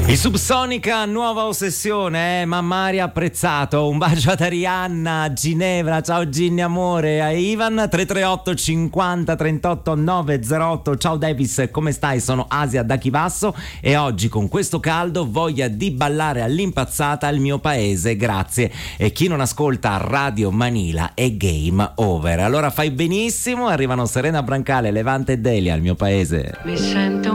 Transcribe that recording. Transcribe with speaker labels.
Speaker 1: I Subsonica, nuova ossessione, Mammari apprezzato. Un bacio ad Arianna, a Ginevra, ciao Ginny amore, a Ivan 338 50 38 908. Ciao Davis, come stai? Sono Asia da Chivasso e oggi con questo caldo voglia di ballare all'impazzata al mio paese, grazie. E chi non ascolta Radio Manila è game over. Allora fai benissimo, arrivano Serena Brancale, Levante e Delia al mio paese.
Speaker 2: Mi sento